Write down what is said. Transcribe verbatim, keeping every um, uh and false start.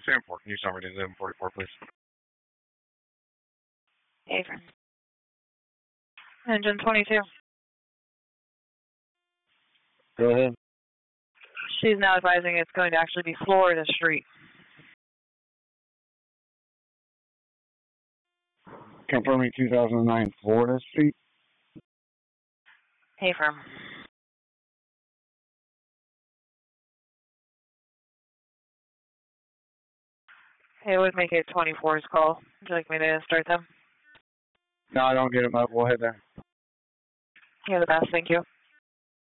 seven four, can you summary to seven forty-four, please? Hey, friend. Engine twenty-two. Go ahead. She's now advising it's going to actually be Florida Street. Confirming two thousand nine Florida Street. Hey, firm. It would make it twenty-four's call. Would you like me to start them? No, I don't get it, but we'll head there. You're the best, thank you.